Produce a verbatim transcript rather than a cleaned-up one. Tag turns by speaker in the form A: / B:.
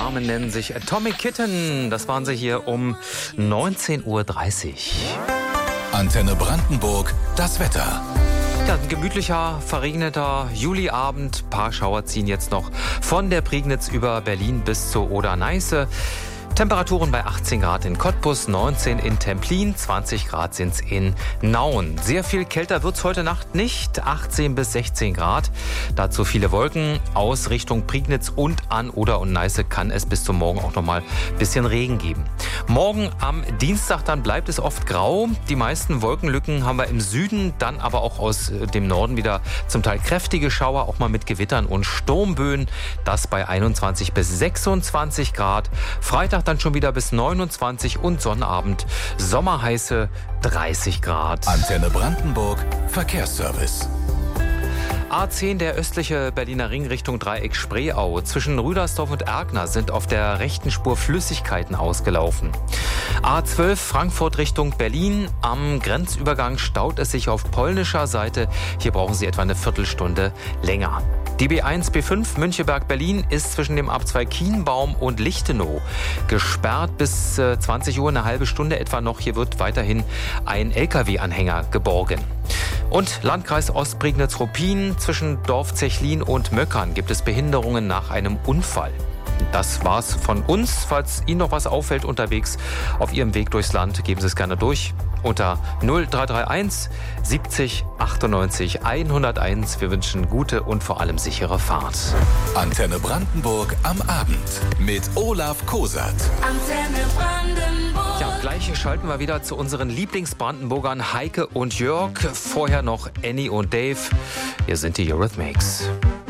A: Damen nennen sich Atomic Kitten. Das waren sie hier um neunzehn Uhr dreißig.
B: Antenne Brandenburg, das Wetter.
A: Ja, ein gemütlicher, verregneter Juliabend. Ein paar Schauer ziehen jetzt noch von der Prignitz über Berlin bis zur Oder-Neiße. Temperaturen bei achtzehn Grad in Cottbus, neunzehn in Templin, zwanzig Grad sind es in Nauen. Sehr viel kälter wird es heute Nacht nicht, achtzehn bis sechzehn Grad. Dazu viele Wolken. Aus Richtung Prignitz und an Oder und Neiße kann es bis zum Morgen auch noch mal ein bisschen Regen geben. Morgen am Dienstag dann bleibt es oft grau. Die meisten Wolkenlücken haben wir im Süden, dann aber auch aus dem Norden wieder zum Teil kräftige Schauer, auch mal mit Gewittern und Sturmböen. Das bei einundzwanzig bis sechsundzwanzig Grad. Freitag dann schon wieder bis neunundzwanzig und Sonnabend sommerheiße dreißig Grad.
B: Antenne Brandenburg, Verkehrsservice.
A: A zehn, der östliche Berliner Ring Richtung Dreieck Spreeau. Zwischen Rüdersdorf und Erkner sind auf der rechten Spur Flüssigkeiten ausgelaufen. A zwölf, Frankfurt Richtung Berlin. Am Grenzübergang staut es sich auf polnischer Seite. Hier brauchen Sie etwa eine Viertelstunde länger. Die B eins, B fünf Müncheberg-Berlin ist zwischen dem Abzweig Kienbaum und Lichtenau gesperrt bis zwanzig Uhr, eine halbe Stunde etwa noch. Hier wird weiterhin ein L K W-Anhänger geborgen. Und Landkreis Ostprignitz-Ruppin, zwischen Dorf Zechlin und Möckern gibt es Behinderungen nach einem Unfall. Das war's von uns. Falls Ihnen noch was auffällt unterwegs auf Ihrem Weg durchs Land, geben Sie es gerne durch unter null drei drei eins siebzig achtundneunzig hunderteins. Wir wünschen gute und vor allem sichere Fahrt.
B: Antenne Brandenburg am Abend mit Olaf Kosat.
C: Antenne Brandenburg.
A: Ja, gleich schalten wir wieder zu unseren Lieblingsbrandenburgern Heike und Jörg. Vorher noch Annie und Dave. Hier sind die Eurythmics.